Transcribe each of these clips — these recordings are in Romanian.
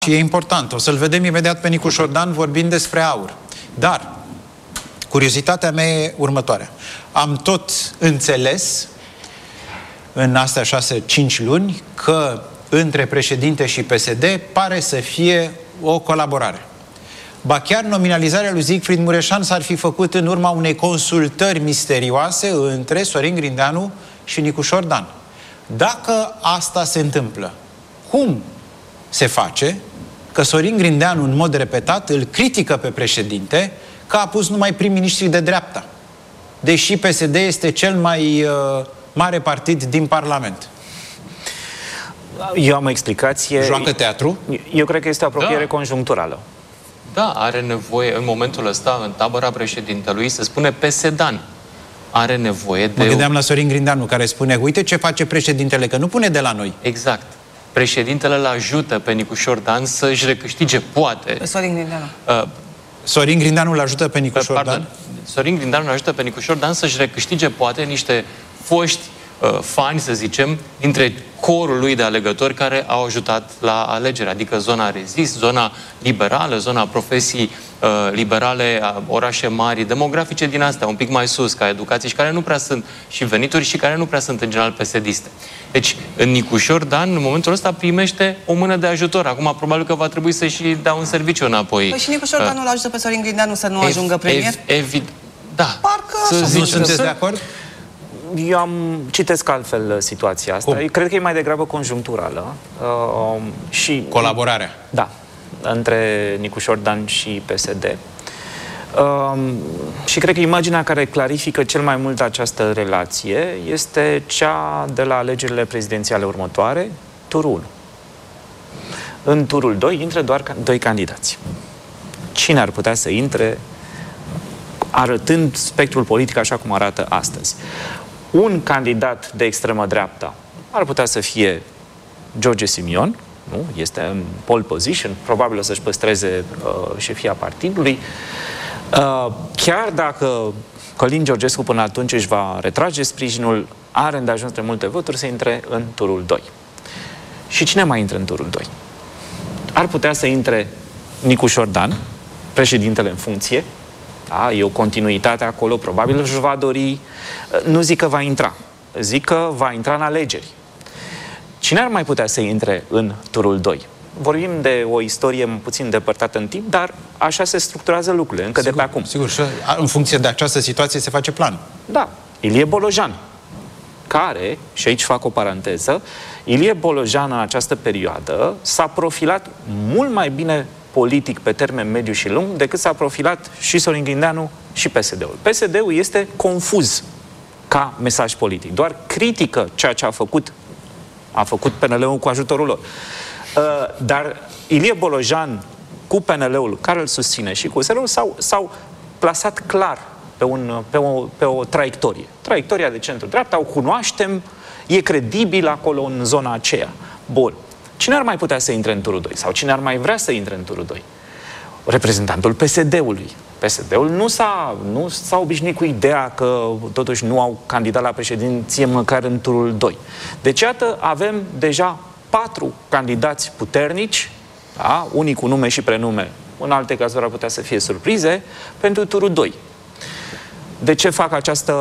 Și e important. O să-l vedem imediat pe Nicu Șordan vorbind despre aur. Dar curiozitatea mea e următoarea. Am tot înțeles în astea 6-5 luni că între președinte și PSD pare să fie o colaborare. Ba chiar nominalizarea lui Siegfried Mureșan s-ar fi făcut în urma unei consultări misterioase între Sorin Grindeanu și Nicu Șordan. Dacă asta se întâmplă, cum se face că Sorin Grindeanu în mod repetat îl critică pe președinte că a pus numai prim-ministrii de dreapta, deși PSD este cel mai mare partid din Parlament? Eu am o explicație. Joacă teatru? Eu cred că este o apropiere conjuncturală. Da, are nevoie în momentul ăsta, în tabăra președintelui, se spune pesedan. Are nevoie de... Mă gândeam la Sorin Grindeanu, care spune, uite ce face președintele, că nu pune de la noi. Exact. Președintele îl ajută pe Nicu Șordan să-și recâștige, poate... Sorin Grindeanu. Sorin Grindeanu îl ajută pe Nicu Șordan? Pardon. Sorin Grindeanu îl ajută pe Nicu Șordan să-și recâștige, poate, niște foști fani, să zicem, dintre corul lui de alegători care au ajutat la alegere, adică zona rezist, zona liberală, zona profesii liberale, orașe mari, demografice din astea, un pic mai sus, ca educație, și care nu prea sunt, și venituri, și care nu prea sunt în general PSD-iste. Deci, în Nicu Șordan, în momentul ăsta, primește o mână de ajutor. Acum, probabil că va trebui să-și dea un serviciu înapoi. Păi și Nicu Șordan nu-l ajută pe Sorin Grindeanu să nu ajungă premier? Da. Parcă nu sunteți de acord? Eu citesc altfel situația asta. Eu cred că e mai degrabă conjuncturală. Și colaborarea. Da, între Nicu Șordan și PSD. Și cred că imaginea care clarifică cel mai mult această relație este cea de la alegerile prezidențiale următoare, turul 1. În turul 2 intră doar 2 candidați. Cine ar putea să intre arătând spectrul politic așa cum arată astăzi? Un candidat de extremă dreapta ar putea să fie George Simion, nu? Este în pole position, probabil o să-și păstreze șefia partidului. Chiar dacă Călin Georgescu până atunci își va retrage sprijinul, are îndeajuns de multe voturi să intre în turul 2. Și cine mai intră în turul 2? Ar putea să intre Nicu Șordan, președintele în funcție. Da, e o continuitate acolo, probabil își va dori. Nu zic că va intra, zic că va intra în alegeri. Cine ar mai putea să intre în turul 2? Vorbim de o istorie puțin depărtată în timp, dar așa se structurează lucrurile, încă de pe acum. Sigur, și în funcție de această situație se face plan. Da, Ilie Bolojan, care, și aici fac o paranteză, Ilie Bolojan în această perioadă s-a profilat mult mai bine politic pe termen mediu și lung decât s-a profilat și Sorin Grindeanu și PSD-ul. PSD-ul este confuz ca mesaj politic. Doar critică ceea ce a făcut PNL-ul cu ajutorul lor. Dar Ilie Bolojan cu PNL-ul, care îl susține, și cu SRL s-au plasat clar pe o traiectorie. Traiectoria de centru-dreapta, o cunoaștem, e credibil acolo în zona aceea. Bun. Cine ar mai putea să intre în turul 2? Sau cine ar mai vrea să intre în turul 2? Reprezentantul PSD-ului. PSD-ul nu s-a obișnuit cu ideea că totuși nu au candidat la președinție măcar în turul 2. Deci, iată, avem deja 4 candidați puternici, da? Unii cu nume și prenume, în alte cazuri ar putea să fie surprize, pentru turul 2. De ce fac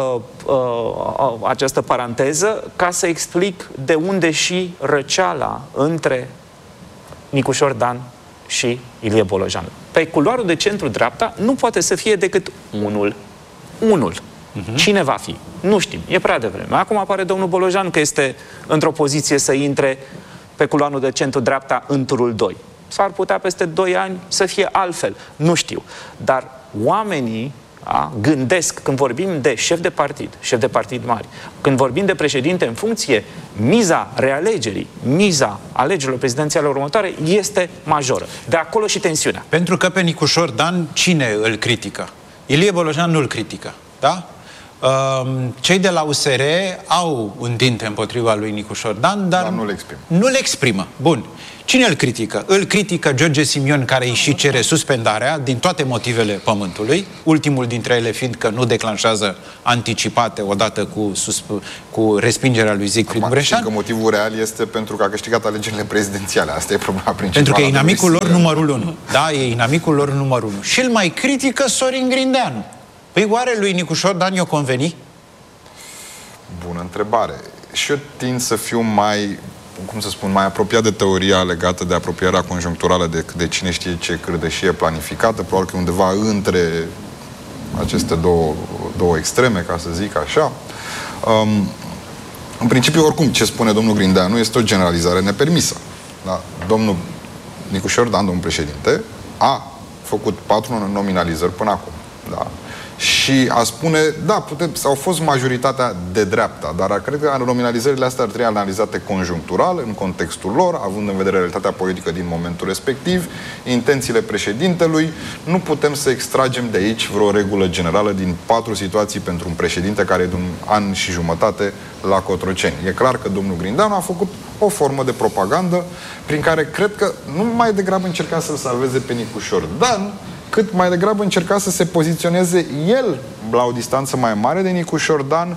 această paranteză? Ca să explic de unde și răceala între Nicu Șordan și Ilie Bolojan. Pe culoarul de centru-dreapta nu poate să fie decât unul. Cine va fi? Nu știm. E prea devreme. Acum apare domnul Bolojan că este într-o poziție să intre pe culoarul de centru-dreapta în turul 2. S-ar putea peste 2 ani să fie altfel. Nu știu. Dar oamenii gândesc, când vorbim de șef de partid mari, când vorbim de președinte în funcție, miza realegerii, miza alegerilor prezidențiale următoare este majoră. De acolo și tensiunea. Pentru că pe Nicu Șordan cine îl critică? Ilie Bolojan nu îl critică, da? Cei de la USR au un dinte împotriva lui Nicu Șordan, dar nu le exprimă. Nu le exprimă. Bun. Cine îl critică? Îl critică George Simion, care îi și cere suspendarea din toate motivele pământului, ultimul dintre ele fiind că nu declanșează anticipate odată cu respingerea lui Siegfried Mureșan. Că motivul real este pentru că a câștigat alegerile prezidențiale. Asta e problema principală. Pentru că e inamicul lor numărul 1. Da, e inamicul lor numărul 1. Și îl mai critică Sorin Grindeanu. Păi oare lui Nicușor Dan i-o conveni? Bună întrebare. Și eu tind să fiu mai, cum să spun, mai apropiat de teoria legată de apropierea conjuncturală de cine știe ce cârdășie planificată, probabil că undeva între aceste două extreme, ca să zic așa. În principiu, oricum, ce spune domnul Grindeanu este o generalizare nepermisă. Da? Domnul Nicușor Dan, domnul președinte, a făcut 4 nominalizări până acum. Da? Și a spune, da, au fost majoritatea de dreapta, dar cred că nominalizările astea ar trebui analizate conjunctural, în contextul lor, având în vedere realitatea politică din momentul respectiv, intențiile președintelui. Nu putem să extragem de aici vreo regulă generală din 4 situații pentru un președinte care e de un an și jumătate la Cotroceni. E clar că domnul Grindeanu a făcut o formă de propagandă prin care cred că nu mai degrabă încerca să-l salveze pe Nicușor Dan, cât mai degrabă încerca să se poziționeze el la o distanță mai mare de Nicușor Dan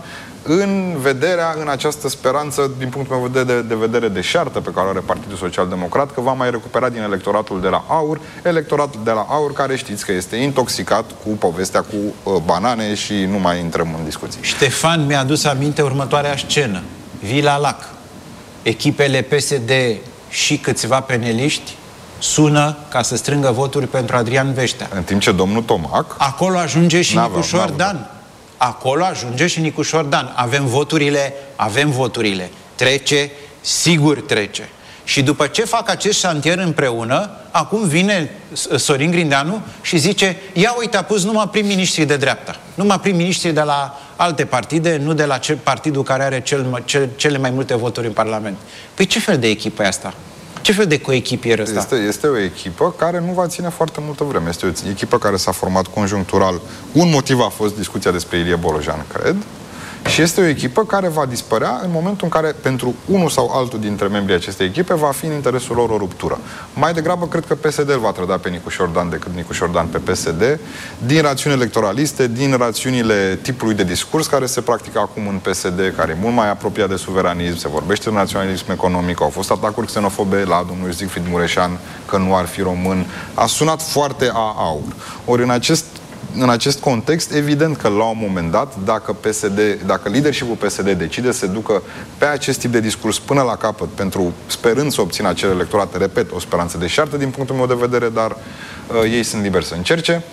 în această speranță, din punctul meu de vedere deșartă pe care o are Partidul Social-Democrat, că va mai recupera din electoratul de la AUR, electoratul de la AUR care știți că este intoxicat cu povestea cu banane și nu mai intrăm în discuții. Ștefan mi-a adus aminte următoarea scenă. Vila Lac. Echipele PSD și câțiva peneliști sună ca să strângă voturi pentru Adrian Veștea. În timp ce domnul Tomac... Acolo ajunge și Nicușor Dan. Acolo ajunge și Nicușor Dan. Avem voturile. Trece, sigur trece. Și după ce fac acest șantier împreună, acum vine Sorin Grindeanu și zice, ia uite, a pus numai prim-ministrii de dreapta. Numai prim-ministrii de la alte partide, nu de la partidul care are cele mai multe voturi în Parlament. Păi ce fel de echipă e asta? Ce fel de coechipier ăsta? Este o echipă care nu va ține foarte multă vreme. Este o echipă care s-a format conjunctural. Un motiv a fost discuția despre Ilie Bolojan, cred. Și este o echipă care va dispărea în momentul în care, pentru unul sau altul dintre membrii acestei echipe, va fi în interesul lor o ruptură. Mai degrabă, cred că PSD îl va trăda pe Nicușor Dan decât Nicușor Dan pe PSD, din rațiuni electoraliste, din rațiunile tipului de discurs care se practică acum în PSD, care e mult mai apropiat de suveranism, se vorbește de naționalism economic, au fost atacuri xenofobe la domnul Siegfried Mureșan că nu ar fi român. A sunat foarte AUR. Ori în acest context, evident că la un moment dat, dacă leadership-ul PSD decide să ducă pe acest tip de discurs până la capăt, sperând să obțină acel electorat, repet, o speranță deșartă din punctul meu de vedere, dar ei sunt liberi să încerce,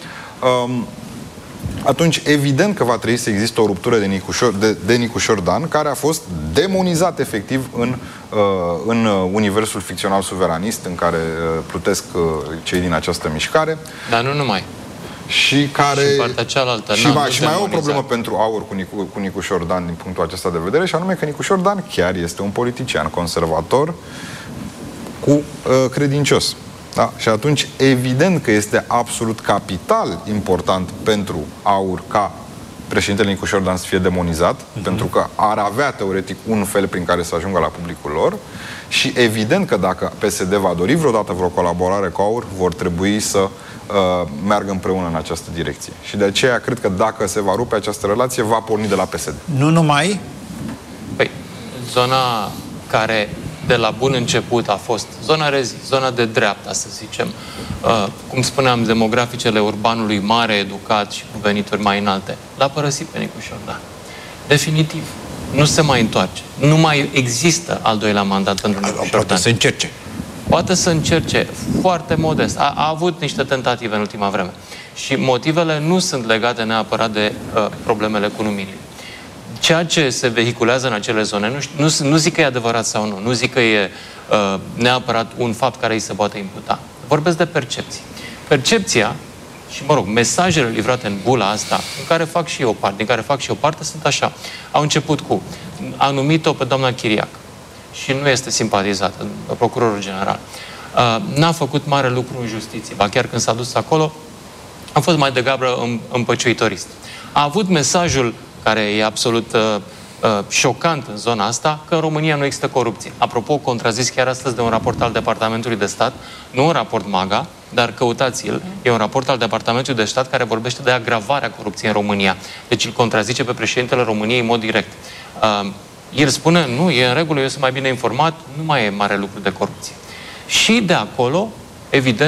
atunci evident că va trebui să existe o ruptură de Nicușor Dan, care a fost demonizat efectiv în universul ficțional suveranist în care plutesc cei din această mișcare. Dar nu numai. Și care... Și partea cealaltă. Și mai e o problemă pentru AUR cu Nicușor Dan din punctul acesta de vedere, și anume că Nicușor Dan chiar este un politician conservator cu credincios. Da? Și atunci, evident că este absolut capital important pentru AUR ca președintele Nicușor Dan să fie demonizat, pentru că ar avea teoretic un fel prin care să ajungă la publicul lor, și evident că dacă PSD va dori vreodată vreo colaborare cu AUR, vor trebui să meargă împreună în această direcție. Și de aceea cred că dacă se va rupe această relație, va porni de la PSD. Nu numai? Păi, zona care de la bun început a fost zona rezi, zona de dreapta, să zicem, cum spuneam, demograficele urbanului mare, educat și cu venituri mai înalte, l-a părăsit pe Nicușor Dan. Definitiv. Nu se mai întoarce. Nu mai există al doilea mandat pentru Nicușor Dan. Poate să încerce. Poate să încerce, foarte modest. A avut niște tentative în ultima vreme. Și motivele nu sunt legate neapărat de problemele cu numirile. Ceea ce se vehiculează în acele zone, nu zic că e adevărat sau nu, nu zic că e neapărat un fapt care îi se poate imputa. Vorbesc de percepții. Percepția și, mă rog, mesajele livrate în bula asta, din care fac și eu parte, sunt așa. Au început cu: a numit-o pe doamna Chiriac și nu este simpatizată, procurorul general. N-a făcut mare lucru în justiție, ba chiar când s-a dus acolo, a fost mai degrabă împăciuitorist. A avut mesajul, care e absolut șocant în zona asta că în România nu există corupție. Apropo, contrazis chiar astăzi de un raport al Departamentului de Stat, nu un raport MAGA, dar căutați-l, e un raport al Departamentului de Stat care vorbește de agravarea corupției în România. Deci îl contrazice pe președintele României în mod direct. El spune, nu, e în regulă, eu sunt mai bine informat, nu mai e mare lucru de corupție. Și de acolo, evident,